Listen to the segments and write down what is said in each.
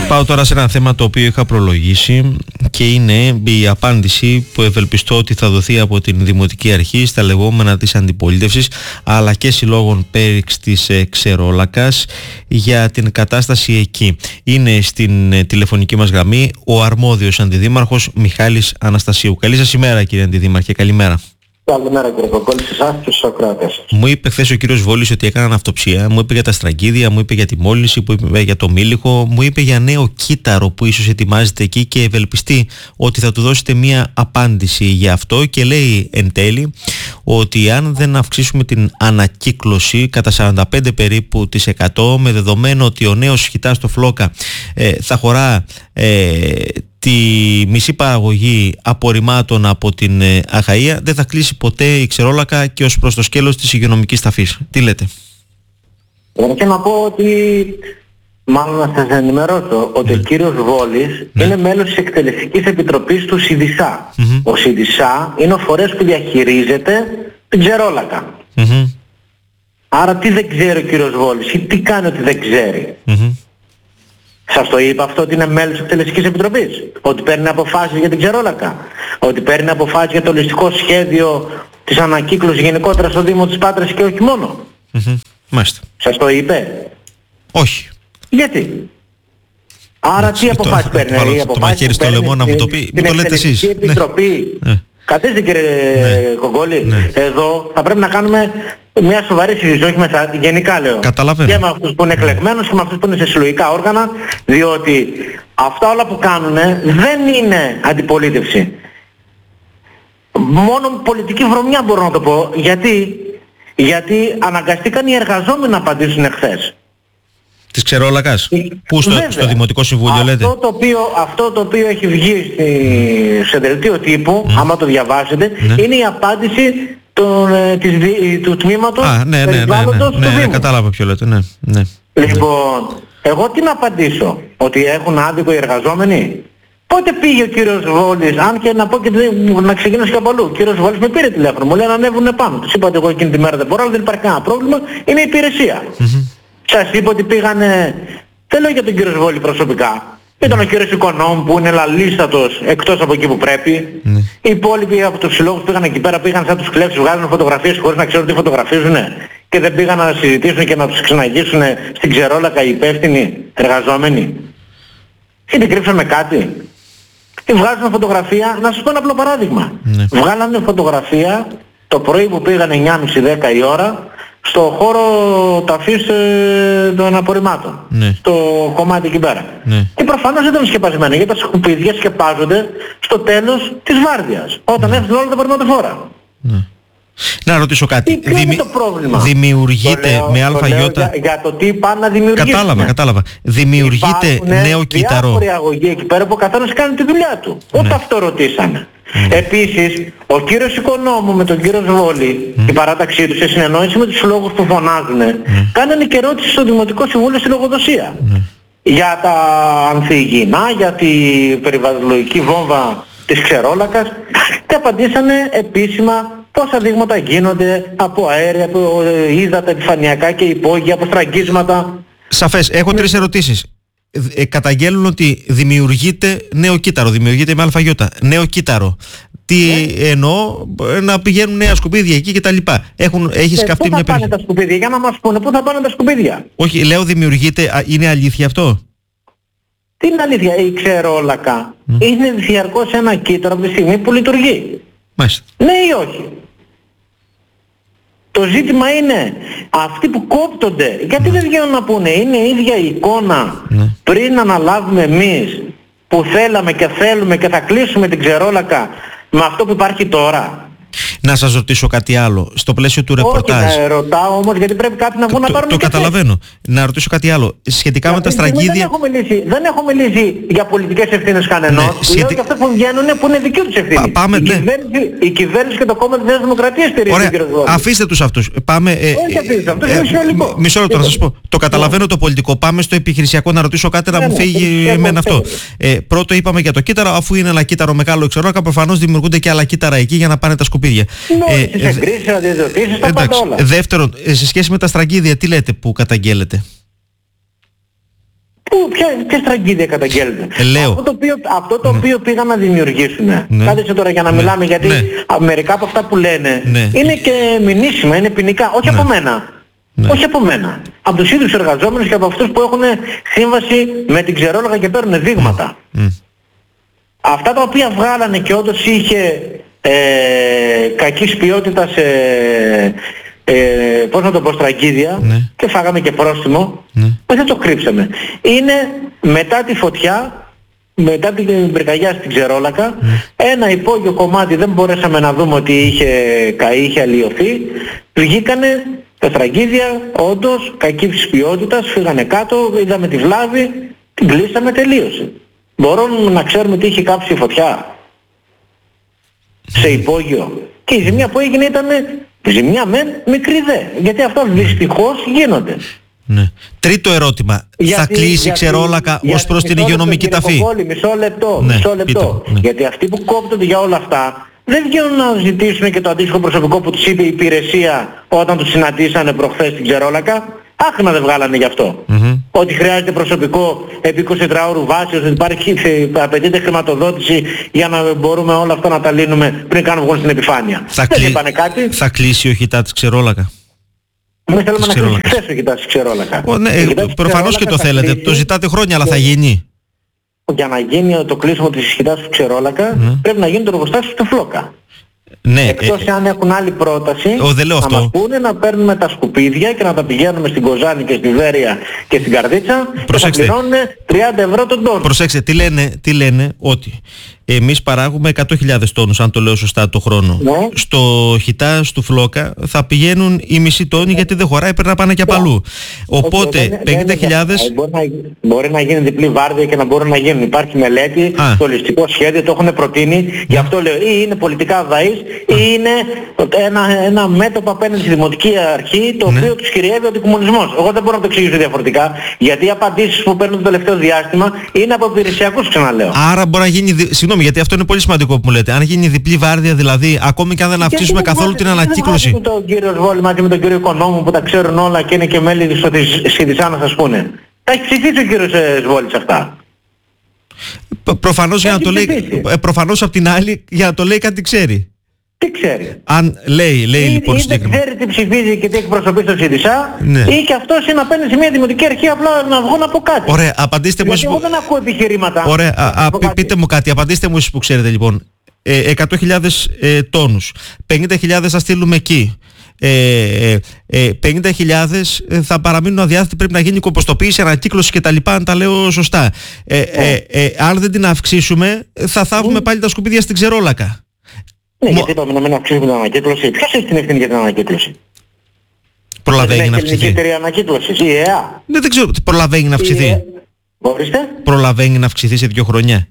Πάω τώρα σε ένα θέμα το οποίο είχα προλογίσει και είναι η απάντηση που ευελπιστώ ότι θα δοθεί από την Δημοτική Αρχή στα λεγόμενα της αντιπολίτευσης αλλά και συλλόγων Πέριξ της Ξερόλακας για την κατάσταση εκεί. Είναι στην τηλεφωνική μας γραμμή ο αρμόδιος αντιδήμαρχος Μιχάλης Αναστασίου. Καλή σας ημέρα, κύριε Αντιδήμαρχε, καλημέρα. Καλημέρα, κύριε Κοκκόλη, σε εσάς και στους ακροατές. Μου είπε χθες ο κύριος Βόλης ότι έκαναν αυτοψία, μου είπε για τα στραγγίδια, μου είπε για τη μόλυνση, μου είπε για το μήλιχο, μου είπε για νέο κύτταρο που ίσως ετοιμάζεται εκεί και ευελπιστεί ότι θα του δώσετε μία απάντηση για αυτό και λέει εν τέλει ότι αν δεν αυξήσουμε την ανακύκλωση κατά 45 περίπου της 100 με δεδομένο ότι ο νέος χιτάς στο Φλόκα θα χωρά τη μισή παραγωγή απορριμμάτων από την Αχαΐα, δεν θα κλείσει ποτέ η Ξερόλακα και ως προς το σκέλος της υγειονομικής ταφής. Τι λέτε? Και να πω ότι, μάλλον να σας ενημερώσω, ότι ο κύριος Βόλης είναι μέλος της Εκτελεστικής Επιτροπής του ΣΥΔΙΣΑ. Ο ΣΥΔΙΣΑ είναι ο φορέας που διαχειρίζεται την Ξερόλακα. Άρα τι δεν ξέρει ο κύριος Βόλης ή τι κάνει ότι δεν ξέρει? Σας το είπα αυτό ότι είναι μέλος της Εκτελεστικής Επιτροπής? Ότι παίρνει αποφάσεις για την Ξερόλακα? Ότι παίρνει αποφάσεις για το ολιστικό σχέδιο της ανακύκλωσης γενικότερα στο Δήμο της Πάτρας και όχι μόνο? Μάλιστα. Σας το είπε? Όχι. Γιατί? Άρα τι αποφάσεις παίρνει? Το μαχαίρι στο λαιμό να μου το πει. Μου το λέτε εσείς. Στην Εκτελεστική Επιτροπή. Καθίστε, κύριε Κοκκόλη. Εδώ θα πρέπει να κάνουμε μια σοβαρή συζήτηση, όχι μέσα, γενικά λέω. Καταλαβαίνω. Και με αυτούς που είναι εκλεγμένους και με αυτούς που είναι σε συλλογικά όργανα, διότι αυτά όλα που κάνουν δεν είναι αντιπολίτευση. Μόνο πολιτική βρωμιά μπορώ να το πω. Γιατί αναγκαστήκαν οι εργαζόμενοι να απαντήσουν εχθές. Της Ξερόλακας? Πού στο Δημοτικό Συμβούλιο λέτε? Αυτό το οποίο έχει βγει σε δελτίο τύπου, άμα το διαβάσετε, είναι η απάντηση του τμήματος περιβάλλοντος του Δήμου. Κατάλαβα ποιο λέτε, ναι. Λοιπόν, εγώ τι να απαντήσω? Ότι έχουν άδικο οι εργαζόμενοι? Πότε πήγε ο κύριος Βόλης? Αν και να πω και να ξεκινήσω και από αλλού. Ο κύριος Βόλης με πήρε τηλέφωνο, μου λέει να ανέβουν πάνω. Τους είπα ότι εγώ εκείνη τη μέρα δεν μπορώ, αλλά δεν υπάρχει κανένα πρόβλημα, είναι υπηρεσία. Σας είπα ότι πήγανε, δεν λέω για τον κύριο Βόλη προσωπικά, ήταν ο κύριος Οικονόμου που είναι λαλίστατος εκτός από εκεί που πρέπει. Οι υπόλοιποι από τους συλλόγους πήγαν εκεί πέρα, πήγαν σαν τους κλέφτες, βγάζουν φωτογραφίες χωρίς να ξέρουν τι φωτογραφίζουν και δεν πήγαν να συζητήσουν και να τους ξαναγήσουν στην Ξερόλακα οι υπεύθυνοι εργαζόμενοι. Ή την κρύψαμε κάτι? Ή βγάζουν φωτογραφία? Να σας πω ένα απλό παράδειγμα. Βγάλανε φωτογραφία το πρωί που πήγαν 9.30-10 η ώρα στο χώρο ταφής των απορριμμάτων, στο κομμάτι εκεί πέρα. Και προφανώς δεν ήταν σκεπασμένο, γιατί τα σκουπίδια σκεπάζονται στο τέλος της βάρδιας, όταν έρθουν όλα τα απορριμματοφόρα. Να ρωτήσω κάτι. Ποιο είναι το πρόβλημα? Δημιουργείται με αλφαγιώτα... Για το τι πάνε να δημιουργήσουν. Κατάλαβα. Δημιουργείται νέο κύτταρο? Διάφοροι αγωγοί εκεί πέρα που ο καθένας κάνει τη δουλειά του. Ούτε αυτό ρωτήσανε. Επίσης, ο κύριος Οικονόμου με τον κύριο Βόλη, η παράταξή του σε συνεννόηση με τους συλλόγους που φωνάζουν, κάνανε και ερώτηση στο Δημοτικό Συμβούλιο στη λογοδοσία. Για τα ανθυγιεινά, για την περιβαλλοντική βόμβα της Ξερόλακας και απαντήσανε επίσημα πόσα δείγματα γίνονται από αέρια, από ύδατα επιφανειακά και υπόγεια, από στραγγίσματα. Σαφές. Έχω τρεις ερωτήσεις. Καταγγέλνουν ότι δημιουργείται νέο κύτταρο, δημιουργείται με αλφαγιώτα. Νέο κύτταρο. Τι εννοώ? Να πηγαίνουν νέα σκουπίδια εκεί κτλ. Έχει σκαφτεί μια περιοχή? Πού θα πάνε τα σκουπίδια? Για να μας πούνε πού θα πάνε τα σκουπίδια. Όχι, λέω δημιουργείται. Είναι αλήθεια αυτό? Τι είναι αλήθεια? Η Ξερόλακα είναι διαρκώς ένα κύτταρο από τη στιγμή που λειτουργεί. Μάλιστα. Ναι ή όχι? Το ζήτημα είναι αυτοί που κόπτονται, γιατί δεν βγαίνουν να πούνε? Είναι η ίδια η εικόνα πριν αναλάβουμε εμείς που θέλαμε και θέλουμε και θα κλείσουμε την Ξερόλακα με αυτό που υπάρχει τώρα. Να σας ρωτήσω κάτι άλλο. Στο πλαίσιο του ρεπορτάζ. Όχι, ρωτάω όμως γιατί πρέπει κάποιοι να βγουν να πάρουν. Το καταλαβαίνω. Να ρωτήσω κάτι άλλο. Σχετικά με τα στραγγίδια. Δεν έχω μιλήσει για πολιτικές ευθύνες κανενός. Λέω και αυτά που βγαίνουν που είναι δική τους ευθύνη. Η κυβέρνηση και το κόμμα της Νέας Δημοκρατίας στηρίζει τον κύριο Βόλη. Αφήστε τους αυτούς. Πάμε. Όχι, αφήστε αυτούς. Είναι συνολικό. Μισό λεπτό να σας πω. Το καταλαβαίνω το πολιτικό. Πάμε στο επιχειρησιακό να ρωτήσω κάτι να μου φύγει εμένα αυτό. Πρώτο είπαμε για το κύτταρο, αφού είναι ένα κύτταρο μεγάλο Ξερόλακα, προφανώς δημιουργούνται και άλλα κύτταρα εκεί για να πάνε τα σκουπίδια. Εντάξει. Δεύτερον, σε σχέση με τα στραγγίδια, τι λέτε που καταγγέλλετε? Ποια στραγγίδια καταγγέλλεται? Λέω. Αυτό το οποίο πήγαν να δημιουργήσουν. Ναι. Κάθεσε τώρα για να μιλάμε, γιατί μερικά από αυτά που λένε είναι και μηνύσιμα, είναι ποινικά. Όχι από μένα. Όχι από μένα. Από τους ίδιους εργαζόμενους και από αυτούς που έχουν σύμβαση με την ξερόλογα και παίρνουν δείγματα. Αυτά τα οποία βγάλανε και όντως είχε κακής ποιότητας πώς να το πω, στραγγίδια και φάγαμε και πρόστιμο, δεν το κρύψαμε. Είναι μετά τη φωτιά, μετά την πυρκαγιά στην Ξερόλακα, ένα υπόγειο κομμάτι δεν μπορέσαμε να δούμε ότι είχε καεί, είχε αλλοιωθεί, βγήκανε τα στραγγίδια, όντως κακής ποιότητας, φύγανε κάτω, είδαμε τη βλάβη, την κλείσαμε, τελείωσε. Μπορούμε να ξέρουμε τι είχε κάψει η φωτιά σε υπόγειο? Και η ζημιά που έγινε ήταν ζημιά μικρή δε, γιατί αυτά δυστυχώς γίνονται. Ναι. Τρίτο ερώτημα. Θα κλείσει η Ξερόλακα ως προς την υγειονομική ταφή? Μισό λεπτό. Γιατί αυτοί που κόπτονται για όλα αυτά δεν βγαίνουν να ζητήσουν και το αντίστοιχο προσωπικό που τους είπε η υπηρεσία όταν τους συναντήσανε προχθές στην Ξερόλακα. Άχνα δεν βγάλανε γι' αυτό. Ότι χρειάζεται προσωπικό επί 24 ώρου βάσεως, ότι απαιτείται χρηματοδότηση για να μπορούμε όλα αυτά να τα λύνουμε πριν κάνουμε βγουν στην επιφάνεια. Δεν είπανε κάτι. Θα κλείσει ο χιτά της Ξερόλακα? Εμείς θέλουμε να κλείσει χθες ο χιτάς της Ξερόλακα. Προφανώς και το θέλετε. Το ζητάτε χρόνια, αλλά θα γίνει. Για να γίνει το κλείσιμο της χιτάς του Ξερόλακα πρέπει να γίνει το εργοστάσιο στο Φλόκα. Ναι, εκτός αν έχουν άλλη πρόταση να μας πούνε να παίρνουμε τα σκουπίδια και να τα πηγαίνουμε στην Κοζάνη και στη Βέρεια και στην Καρδίτσα και θα πληρώνουν 30 ευρώ τον τόνο. Προσέξτε, τι λένε ότι εμείς παράγουμε 100.000 τόνους, αν το λέω σωστά, το χρόνο. Στο χιτά του Φλόκα θα πηγαίνουν οι μισοί τόνοι γιατί δεν χωράει, πρέπει να πάνε και απ' αλλού. Οπότε 50.000... Μπορεί να γίνει διπλή βάρδια και να μπορούν να γίνουν. Υπάρχει μελέτη, το ολιστικό σχέδιο, το έχουν προτείνει. Γι' αυτό λέω, ή είναι πολιτικά δαείς ή είναι ένα μέτωπο απέναντι στη Δημοτική Αρχή, το οποίο τους κυριεύει ο αντικομουνισμός. Εγώ δεν μπορώ να το εξηγήσω διαφορετικά, γιατί οι απαντήσεις που παίρνουν το τελευταίο διάστημα είναι από υπηρεσιακούς, ξαναλέω. Άρα μπορεί να γίνει... Συγγνώμη, γιατί αυτό είναι πολύ σημαντικό που μου λέτε. Αν γίνει διπλή βάρδια, δηλαδή, ακόμη και αν δεν αυξήσουμε καθόλου την ανακύκλωση. Με τον κύριο Σβόλη μαζί με τον κύριο Οικονόμου που τα ξέρουν όλα και είναι και μέλη της ΣΥΔΙΣΑ, να σας πούνε. Τα έχει ψηφίσει ο κύριος Σβόλης αυτά. Προφανώς για να το λέει, προφανώς απ' την άλλη για να το λέει κάτι ξέρει. Τι ξέρει? Αν λέει λοιπόν ή δεν ξέρει τι ψηφίζει και τι εκπροσωπεί στο ΣΥΔΙΣΑ, ή και αυτός είναι απέναντι σε μια δημοτική αρχή απλά να βγω να πω κάτι. Ωραία, απαντήστε μου. Εγώ δεν ακούω επιχειρήματα. Ωραία, πείτε μου κάτι, απαντήστε μου εσείς που ξέρετε λοιπόν. 100.000 τόνους, 50.000 θα στείλουμε εκεί. 50.000 θα παραμείνουν αδιάθετοι, πρέπει να γίνει κομποστοποίηση, ανακύκλωση κτλ. Αν τα λέω σωστά. Αν δεν την αυξήσουμε, θα θάβουμε πάλι τα σκουπίδια στην Ξερόλακα. Ναι, γιατί είπαμε να μην αυξήσουμε την ανακύκλωση. Ποιος έχει την ευθύνη για την ανακύκλωση? Προλαβαίνει να αυξηθεί? Είναι η ανακύκλωση, η ΕΑ. Δεν ξέρω, προλαβαίνει να αυξηθεί? Μπορείστε? Προλαβαίνει να αυξηθεί σε 2 χρόνια?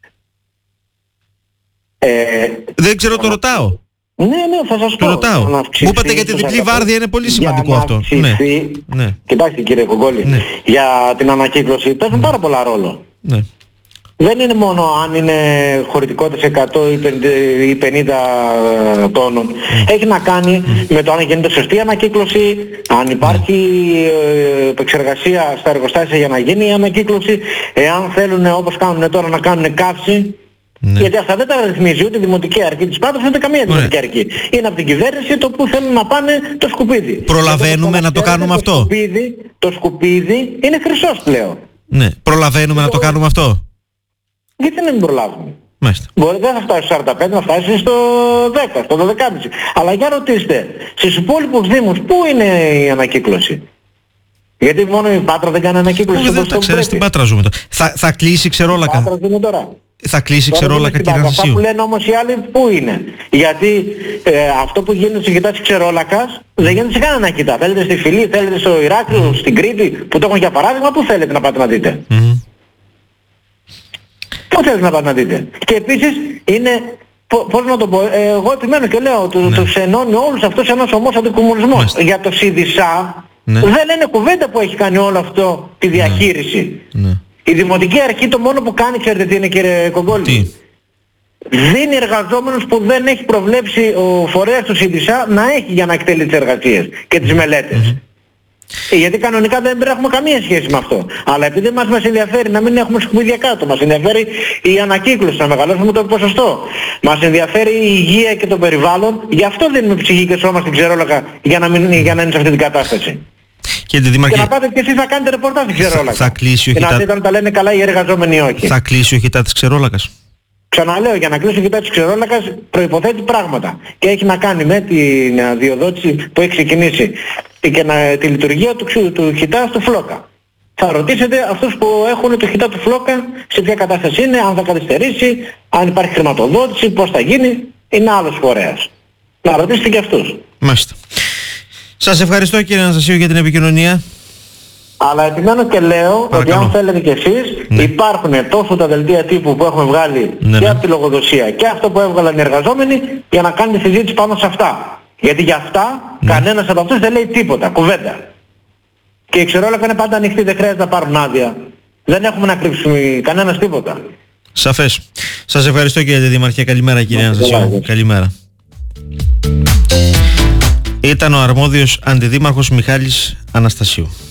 Δεν ξέρω, το ρωτάω. Ναι, θα σας πω. Το ρωτάω. Μου είπατε για τη διπλή βάρδια, είναι πολύ σημαντικό αυτό. Ναι. Κοιτάξτε κύριε Κογκόλη, για την ανακύκλωση παίζουν πάρα πολλά ρόλο. Ναι. Δεν είναι μόνο αν είναι χωρητικότητα 100 ή 50 τόνων. Έχει να κάνει με το αν γίνεται σωστή ανακύκλωση, αν υπάρχει επεξεργασία στα εργοστάσια για να γίνει η ανακύκλωση, εάν θέλουν όπως κάνουν τώρα να κάνουν καύση. Γιατί αυτά δεν τα ρυθμίζει ούτε η Δημοτική Αρχή της Πάτρας ούτε καμία Δημοτική Αρχή. Είναι από την κυβέρνηση το που θέλουν να πάνε το σκουπίδι. Προλαβαίνουμε να το κάνουμε αυτό? Το σκουπίδι είναι χρυσός πλέον. Ναι, προλαβαίνουμε να το κάνουμε αυτό? Γιατί να μην προλάβουμε? Μπορεί δεν θα φτάσει στο 45, να φτάσει στο 10, στο 12,5. Αλλά για ρωτήστε, στις υπόλοιπους δήμους πού είναι η ανακύκλωση? Γιατί μόνο η Πάτρα δεν κάνει ανακύκλωση? Δεν τα ξέρεις, στην Πάτρα ζούμε τώρα. Θα κλείσει η Ξερόλακα? Πάτρα είναι τώρα. Θα κλείσει η Ξερόλακα και Αυτά που λένε όμως οι άλλοι πού είναι? Γιατί αυτό που γίνεται στη χιτά της Ξερόλακας δεν γίνεται σε κανένα χιτά. Θέλετε στη Φυλή, θέλετε στο Ηράκλειο, στην Κρήτη που το έχουν για παράδειγμα, πού θέλετε να πάτε να δείτε? Πού θέλετε να πάτε να δείτε? Και επίσης είναι, πώς να το πω, εγώ επιμένω και λέω, τους ενώνει όλους αυτούς ένας ομός αντικομουνισμός. Για το ΣΥΔΙΣΑ δεν λένε κουβέντα που έχει κάνει όλο αυτό τη διαχείριση. Η Δημοτική Αρχή το μόνο που κάνει, ξέρετε τι είναι κύριε Κογκόλη? Δίνει εργαζόμενους που δεν έχει προβλέψει ο φορέας του ΣΥΔΙΣΑ να έχει για να εκτελεί τις εργασίες και τις μελέτες. Γιατί κανονικά δεν έχουμε καμία σχέση με αυτό. Αλλά επειδή μας ενδιαφέρει να μην έχουμε σκουπίδια κάτω, μας ενδιαφέρει η ανακύκλωση, να μεγαλώσουμε το ποσοστό. Μας ενδιαφέρει η υγεία και το περιβάλλον, γι' αυτό δίνουμε ψυχή και σώμα στην ξερόλακα για να είναι σε αυτή την κατάσταση. Και να πάτε και εσείς να κάνετε ρεπορτάζ στην ξερόλακα. Θα κλείσει ο και να δείτε αν τα λένε καλά οι εργαζόμενοι ή όχι. Θα κλείσει ο χιτά της ξερόλακας. Ξαναλέω, για να κλείσει ο χιτά της ξερόλακας προϋποθέτει πράγματα. Και έχει να κάνει με την αδειοδότηση που έχει ξεκινήσει και τη λειτουργία του χιτά του Φλόκα. Θα ρωτήσετε αυτούς που έχουν το χιτά του Φλόκα σε ποια κατάσταση είναι, αν θα καθυστερήσει, αν υπάρχει χρηματοδότηση, πώς θα γίνει, είναι άλλος φορέας. Να ρωτήσετε και αυτούς. Μάλιστα. Σας ευχαριστώ κύριε Αναστασίου για την επικοινωνία. Αλλά επιμένω και λέω ότι αν θέλετε κι εσείς, υπάρχουν τόσο τα δελτία τύπου που έχουμε βγάλει και από τη λογοδοσία και αυτό που έβγαλαν οι εργαζόμενοι για να κάνετε συζήτηση πάνω σε αυτά. Γιατί για αυτά κανένας από αυτούς δεν λέει τίποτα, κουβέντα. Και η ξερόλακα είναι πάντα ανοιχτή, δεν χρειάζεται να πάρουν άδεια. Δεν έχουμε να κρύψουμε κανένας τίποτα. Σαφές. Σας ευχαριστώ κύριε Δήμαρχε. Καλημέρα κύριε Αναστασίου. Καλημέρα. Ήταν ο αρμόδιος αντιδήμαρχος Μιχάλης Αναστασίου.